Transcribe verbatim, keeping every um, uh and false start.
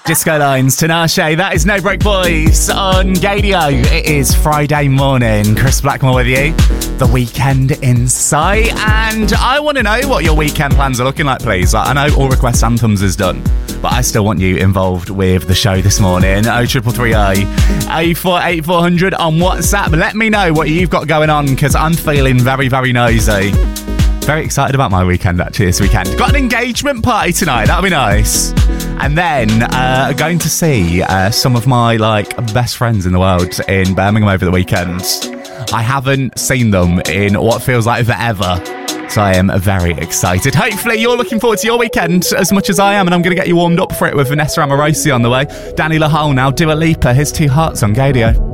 Disco Lines, Tinashe, that is No Break Boys on Gadio. It is Friday morning, Chris Blackmore with you. The weekend in sight, and I want to know what your weekend plans are looking like, please. Like, I know All Request Anthems is done, but I still want you involved with the show this morning. oh triple three oh, eight four eight four hundred on WhatsApp. Let me know what you've got going on, because I'm feeling very, very nosy. Very excited about my weekend, actually, this weekend. Got an engagement party tonight, that'll be nice. And then uh, going to see uh, some of my like best friends in the world in Birmingham over the weekend. I haven't seen them in what feels like forever, so I am very excited. Hopefully you're looking forward to your weekend as much as I am, and I'm going to get you warmed up for it with Vanessa Amorosi on the way. Danny Lahal now, Dua Lipa, his two hearts on Gadio.